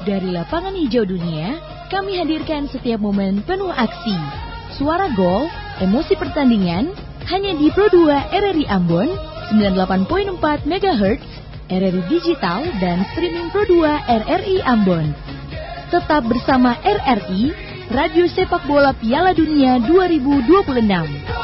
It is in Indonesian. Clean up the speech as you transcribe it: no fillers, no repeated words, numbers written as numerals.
Dari lapangan hijau dunia, kami hadirkan setiap momen penuh aksi. Suara gol, emosi pertandingan, hanya di Pro 2 RRI Ambon, 98.4 MHz, RRI Digital, dan streaming Pro 2 RRI Ambon. Tetap bersama RRI, Radio Sepak Bola Piala Dunia 2026.